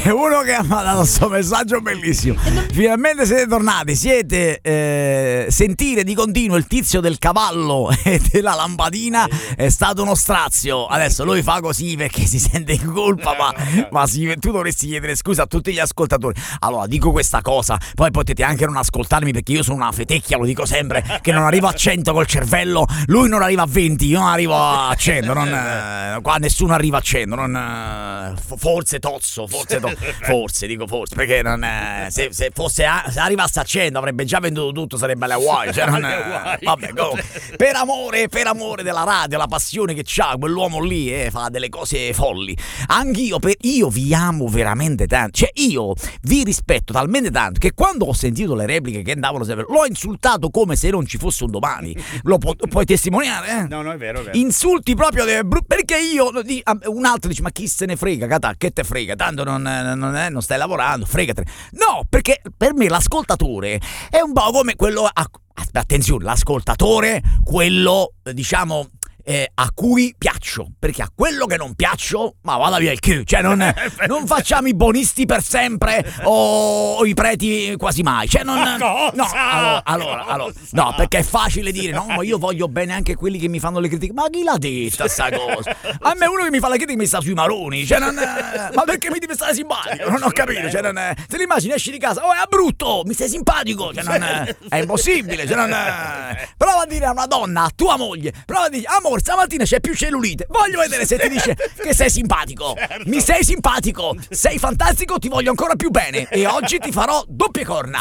c'è uno che ha mandato questo messaggio bellissimo. Finalmente siete tornati, sentire di continuo il tizio del cavallo e della lampadina è stato uno strazio. Adesso lui fa così perché si sente in colpa, ma tu dovresti chiedere scusa a tutti gli ascoltatori. Allora dico questa cosa, poi potete anche non ascoltarmi perché io sono una fetecchia, lo dico sempre, che non arrivo a 100 col cervello, lui non arriva a 20, io non arrivo a 100, qua nessuno arriva a 100, forse tozzo, forse perché se arrivasse a 100 avrebbe già venduto tutto, sarebbe alle Hawaii, vabbè, per amore della radio, la passione che c'ha quell'uomo lì, fa delle cose folli. Anch'io io vi amo veramente tanto, cioè io vi rispetto talmente tanto che quando ho sentito le repliche che andavano sempre, l'ho insultato come se non ci fosse un domani. Lo puoi testimoniare? No, è vero. Insulti proprio perché io, un altro dice ma chi se ne frega, che te frega, tanto non stai lavorando, fregatene. No, perché per me l'ascoltatore è un po' come quello attenzione, l'ascoltatore, quello diciamo a cui piaccio, perché a quello che non piaccio, ma vada via il culo, cioè non facciamo i bonisti per sempre o i preti quasi mai, cioè allora, no, perché è facile dire no, ma io voglio bene anche quelli che mi fanno le critiche, ma chi l'ha detta sta cosa? A me uno che mi fa le critiche mi sta sui maroni, cioè ma perché mi deve stare simpatico? Non ho capito, cioè te l'immagini, esci di casa, è brutto, mi stai simpatico, cioè è impossibile, prova a dire a una donna, a tua moglie, prova a dire amore, stamattina c'è più cellulite, voglio vedere se ti dice che sei simpatico. Certo. Mi sei simpatico, sei fantastico, ti voglio ancora più bene e oggi ti farò doppie corna.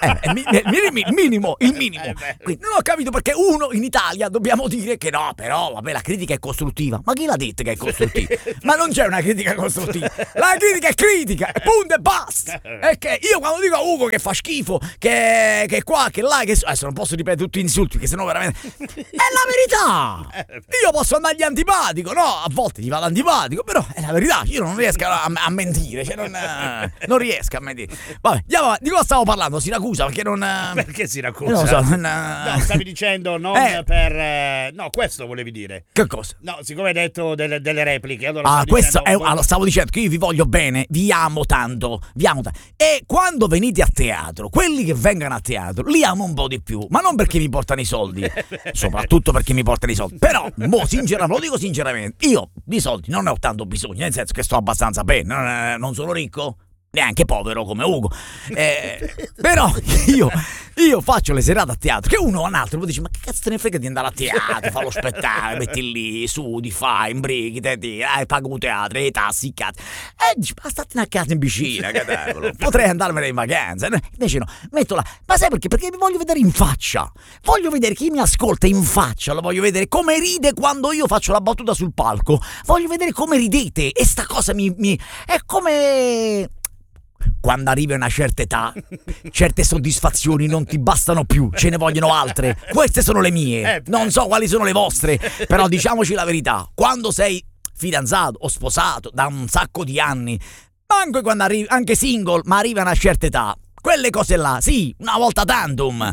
Il minimo. Quindi non ho capito perché uno in Italia dobbiamo dire che no, però vabbè, la critica è costruttiva. Ma chi l'ha detto che è costruttiva? Ma non c'è una critica costruttiva, la critica è critica, punto e basta. E che io quando dico a Ugo che fa schifo, che qua, che là, che adesso non posso ripetere tutti gli insulti perché sennò veramente è la verità. Io posso andargli antipatico, no? A volte gli vado antipatico, però è la verità, io non riesco a mentire, cioè non riesco a mentire. Vabbè, andiamo avanti. Di cosa stavo parlando? Siracusa, perché non... Perché Siracusa? Non lo so, no, stavi dicendo non per... No, questo volevi dire. Che cosa? No, siccome hai detto delle repliche, allora... questo è... Allora, stavo dicendo che io vi voglio bene, vi amo tanto. E quando venite a teatro, quelli che vengono a teatro, li amo un po' di più, ma non perché mi portano i soldi, soprattutto perché mi portano i soldi, però sinceramente, lo dico sinceramente, io di soldi non ne ho tanto bisogno, nel senso che sto abbastanza bene, non sono ricco, neanche povero come Ugo, però io faccio le serate a teatro che uno o un altro poi dice ma che cazzo te ne frega di andare a teatro, fa lo spettacolo, metti lì, studi, fai, imbrichi, pago un teatro, le tassi, cazzo, dici ma state a casa in piscina, potrei andarmene in vacanza, invece no, metto là, ma sai perché? Perché mi voglio vedere in faccia, voglio vedere chi mi ascolta in faccia, lo voglio vedere come ride quando io faccio la battuta sul palco, voglio vedere come ridete e sta cosa è come... Quando arrivi a una certa età, certe soddisfazioni non ti bastano più, ce ne vogliono altre. Queste sono le mie, non so quali sono le vostre, però diciamoci la verità, quando sei fidanzato o sposato da un sacco di anni, anche quando arrivi, anche single, ma arrivi a una certa età, quelle cose là, sì, una volta tantum.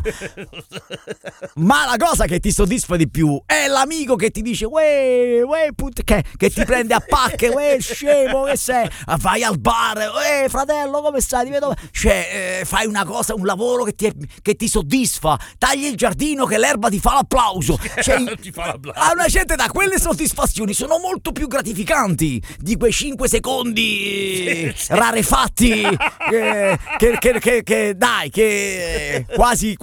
Ma la cosa che ti soddisfa di più è l'amico che ti dice che ti prende a pacche, scemo che sei, vai al bar, fratello come stai, cioè, fai una cosa, un lavoro che ti soddisfa, tagli il giardino che l'erba ti fa l'applauso, cioè, a una certa età quelle soddisfazioni sono molto più gratificanti di quei 5 secondi rarefatti che dai, che quasi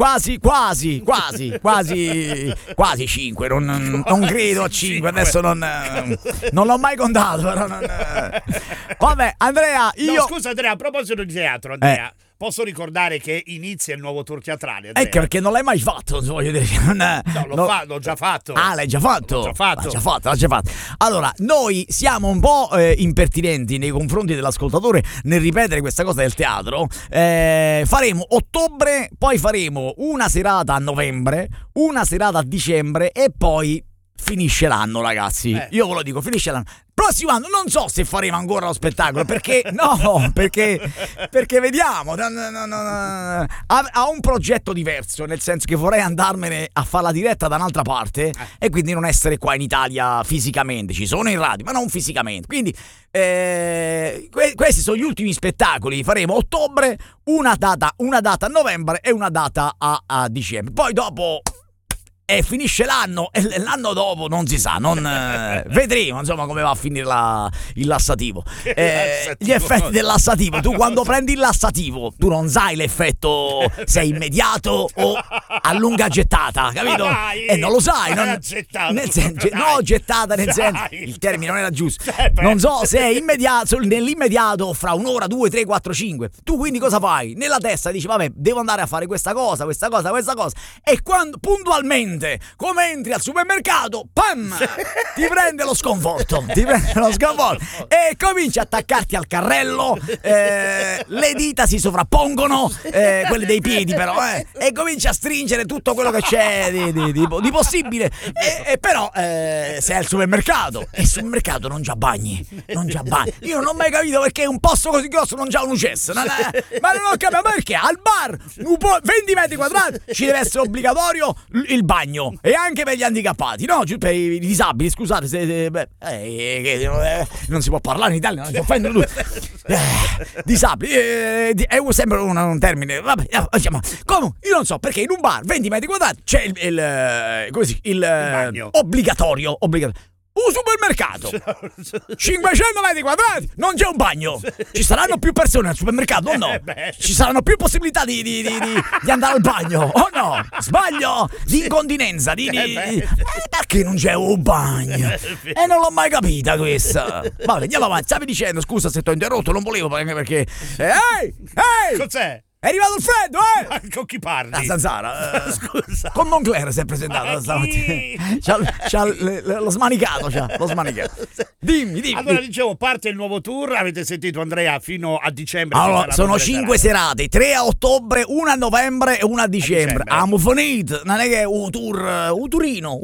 5, non credo a 5, adesso non l'ho mai contato, però vabbè, Andrea, no, scusa Andrea, a proposito di teatro, Andrea, posso ricordare che inizia il nuovo tour teatrale, Andrea? Ecco, perché non l'hai mai fatto, voglio dire. L'ho già fatto. Ah, l'hai già fatto? L'ho già fatto. Allora, noi siamo un po' impertinenti nei confronti dell'ascoltatore nel ripetere questa cosa del teatro. Faremo ottobre, poi faremo una serata a novembre, una serata a dicembre e poi finisce l'anno, ragazzi. Io ve lo dico, finisce l'anno. prossimo anno non so se faremo ancora lo spettacolo, perché vediamo, ha un progetto diverso, nel senso che vorrei andarmene a fare la diretta da un'altra parte e quindi non essere qua in Italia fisicamente. Ci sono in radio, ma non fisicamente. Quindi questi sono gli ultimi spettacoli. Faremo a ottobre, una data a novembre e una data a dicembre. Poi dopo finisce l'anno e l'anno dopo non si sa, vedremo insomma come va a finire il lassativo. Gli effetti del lassativo, tu quando prendi il lassativo tu non sai l'effetto se è immediato o a lunga gettata, capito? E non lo sai, gettata nel senso, il termine non era giusto, non so se è immediato, nell'immediato fra un'ora, 2, 3, 4, 5. Tu quindi cosa fai? Nella testa dici vabbè, devo andare a fare questa cosa, e quando puntualmente come entri al supermercato, pam, ti prende lo sconforto e cominci a attaccarti al carrello, le dita si sovrappongono, quelle dei piedi però, e cominci a stringere tutto quello che c'è di possibile, e però sei al supermercato e il supermercato non c'ha bagni. Io non ho mai capito perché un posto così grosso non c'ha un ucesso, ma non ho capito perché al bar 20 metri quadrati ci deve essere obbligatorio il bagno, e anche per gli handicappati, no? Per i disabili, scusate, non si può parlare in Italia, non si offendono tutti. Disabili, è sempre un termine, vabbè, come? Io non so perché in un bar 20 metri quadrati c'è il bagno obbligatorio. Un supermercato 500 metri quadrati, non c'è un bagno. Ci saranno più persone al supermercato o no? Ci saranno più possibilità di andare al bagno o no? Sbaglio? Di incontinenza, perché non c'è un bagno? E non l'ho mai capita questa. Vabbè, andiamo avanti, stavi dicendo, scusa se ti ho interrotto, non volevo perché ehi! Cos'è? È arrivato il freddo, Con chi parli? A Zanzara. Scusa. Con Moncler si è presentato stamattina. C'ha lo smanicato, Dimmi. Allora, dicevo, parte il nuovo tour. Avete sentito Andrea, fino a dicembre. Allora, sono 5 serate, 3 a ottobre, 1 a novembre e 1 a dicembre. Amo finito. Non è che è un tour, un Turino.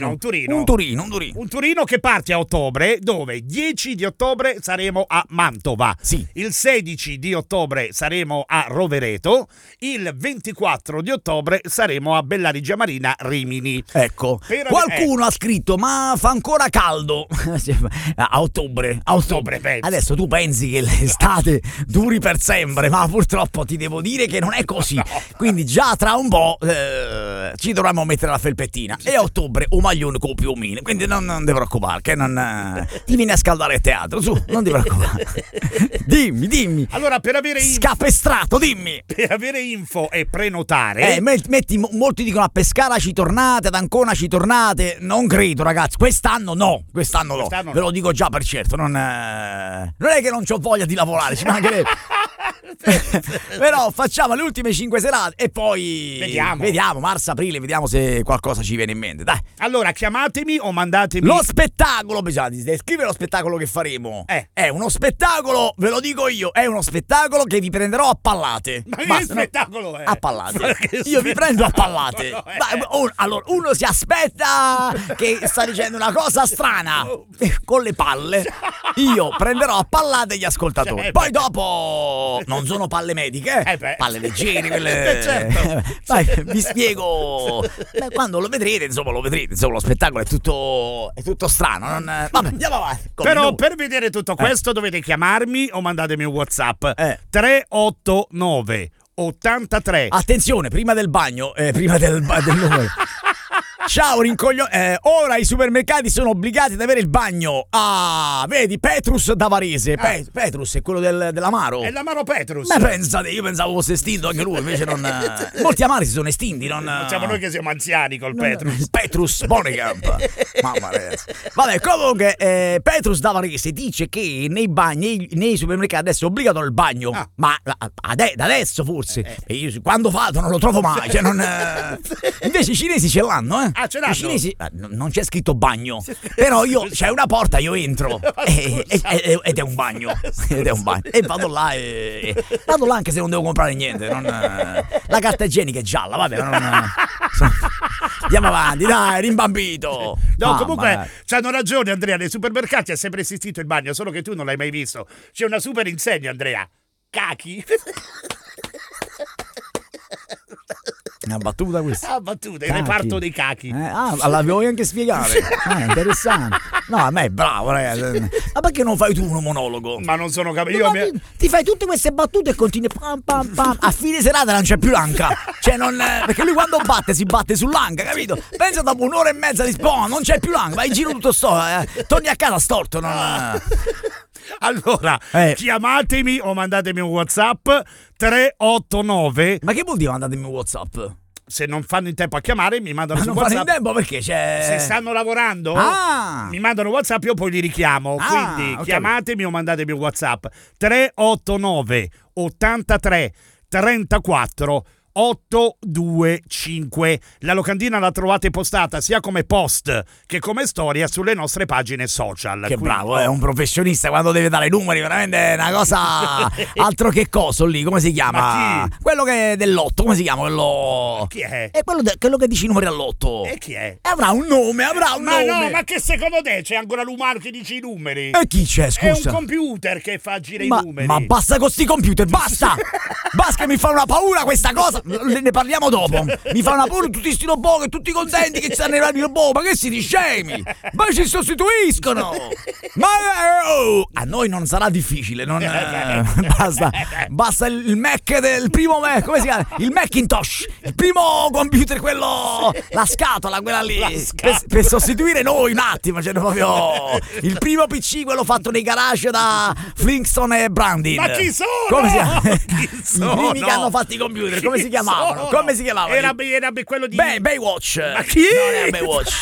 Un Turino che parte a ottobre, dove 10 di ottobre saremo a Mantova. Sì. Il 16 di ottobre saremo a Rovereto. Il 24 di ottobre saremo a Bellarigia Marina, Rimini. Ecco, qualcuno ha scritto ma fa ancora caldo a ottobre. Adesso tu pensi che l'estate duri per sempre, ma purtroppo ti devo dire che non è così. Quindi già tra un po' ci dovremmo mettere la felpettina, e a ottobre un maglione con più mine, quindi non ti preoccupare che ti vieni a scaldare il teatro, su, non ti preoccupare. Dimmi. Allora, per avere scapestrato, dimmi. Per avere info e prenotare, molti dicono a Pescara ci tornate, ad Ancona ci tornate. Non credo, ragazzi, quest'anno no. Ve lo dico già per certo, non è che non c'ho voglia di lavorare, ci mancherebbe. Però facciamo le ultime 5 serate e poi vediamo marzo-aprile, vediamo se qualcosa ci viene in mente, dai. Allora chiamatemi o mandatemi lo spettacolo. Bisogna descrivere lo spettacolo che faremo. È uno spettacolo, ve lo dico io, è uno spettacolo che vi prenderò a pallate. Ma che spettacolo è? A pallate. Io vi prendo a pallate. Allora, uno si aspetta che sta dicendo una cosa strana con le palle. Io prenderò a pallate gli ascoltatori. Poi dopo non sono palle mediche, palle leggere, quelle. Certo. Vai, vi spiego. Quando lo vedrete, lo spettacolo è tutto strano. Vabbè, andiamo avanti. Però per vedere tutto questo dovete chiamarmi o mandatemi un WhatsApp 389 83. Attenzione, prima del bagno, prima del numero. Ciao ora i supermercati sono obbligati ad avere il bagno. Vedi, Petrus da Varese. Petrus è quello dell'amaro. È l'amaro Petrus. Ma pensate, io pensavo fosse estinto anche lui, invece non. Molti amari si sono estinti, non siamo noi che siamo anziani col Petrus. Petrus Bonekamp. Mamma mia. Vabbè, comunque Petrus da Varese dice che nei bagni, nei supermercati adesso è obbligatorio il bagno. Ma da adesso forse. E io quando vado non lo trovo mai. Invece i cinesi ce l'hanno, ce l'hanno. I cinesi non c'è scritto bagno, però c'è una porta, io entro ed è un bagno. E vado là anche se non devo comprare niente. La carta igienica è gialla, vabbè. Andiamo avanti, dai, rimbambito. No, comunque c'hanno ragione, Andrea. Nei supermercati è sempre esistito il bagno, solo che tu non l'hai mai visto. C'è una super insegna, Andrea. Cachi. Una battuta questa. Battuta, il reparto dei cachi. La vuoi anche spiegare? Interessante. No, a me è bravo, ragazzi. Ma perché non fai tu uno monologo? Ma non sono capito. Ti fai tutte queste battute e continui pam pam pam. A fine serata non c'è più l'anca. Cioè non. Perché lui quando batte si batte sull'anca, capito? Pensa dopo un'ora e mezza di spawn, non c'è più l'anca, vai in giro tutto torni a casa storto, non. Allora, chiamatemi o mandatemi un WhatsApp 389. Ma che vuol dire mandatemi un WhatsApp? Se non fanno in tempo a chiamare, mi mandano su non WhatsApp. Non fanno in tempo perché c'è. Se stanno lavorando, mi mandano WhatsApp, io poi li richiamo. Quindi chiamatemi o mandatemi un WhatsApp 389 83 34 825. La locandina la trovate postata sia come post che come storia sulle nostre pagine social. Che quindi, bravo, è un professionista quando deve dare i numeri, veramente è una cosa. Altro che coso lì, come si chiama? Ma chi? Quello che è dell'otto, come si chiama? Quello. Chi è? È quello che dice i numeri all'otto. E chi è? Avrà un nome, nome. No, ma che secondo te c'è ancora l'umano che dice i numeri? E chi c'è, scusa? È un computer che fa girare i numeri. Ma basta con sti computer, basta! Basta che mi fa una paura questa cosa. Ne parliamo dopo. Mi fa una paura tutti sti robot che tutti contenti che stanno arrivando i robot. Ma che siete scemi? Ma ci sostituiscono. Ma a noi non sarà difficile, non basta il Mac del primo Mac, come si chiama? Il Macintosh, il primo computer, quello, la scatola, quella lì, per sostituire noi un attimo, cioè proprio il primo PC, quello fatto nei garage da Flintstone e Brandin. Ma chi sono? Come si chiama? Chi sono? I primi che hanno fatto i computer, come si chiamavano? Come si chiamavano? Era quello di Baywatch. Ma chi? Non è Baywatch.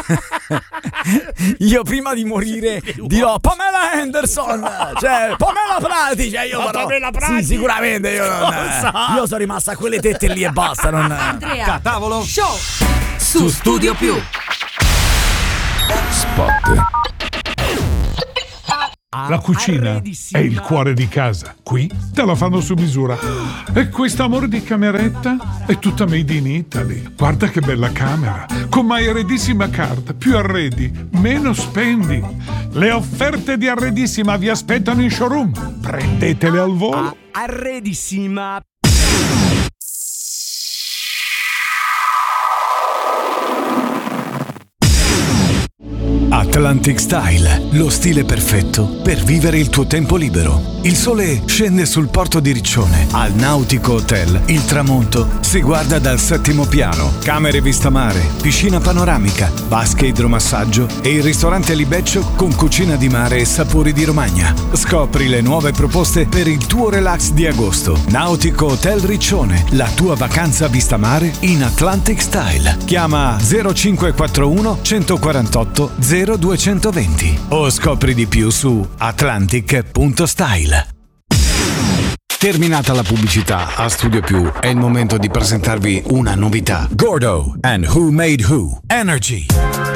Io prima di morire dirò Pamela Anderson, cioè Pamela Prati, cioè io farò. Pamela Prati? Sì, sicuramente io sono rimasta a quelle tette lì e basta, non. Andrea Tavolo Show su Studio Più. Spot. La cucina è il cuore di casa. Qui te la fanno su misura. E quest'amore di cameretta è tutta made in Italy. Guarda che bella camera. Con My Arredissima Card. Più arredi, meno spendi. Le offerte di Arredissima vi aspettano in showroom. Prendetele al volo. Arredissima. Atlantic Style, lo stile perfetto per vivere il tuo tempo libero. Il sole scende sul porto di Riccione. Al Nautico Hotel il tramonto si guarda dal 7° piano. Camere vista mare, piscina panoramica, vasche idromassaggio e il ristorante Libeccio con cucina di mare e sapori di Romagna. Scopri le nuove proposte per il tuo relax di agosto. Nautico Hotel Riccione, la tua vacanza vista mare in Atlantic Style. Chiama 0541 148 0220 o scopri di più su atlantic.style. Terminata la pubblicità, a Studio Più è il momento di presentarvi una novità. Gordo and Who Made Who Energy.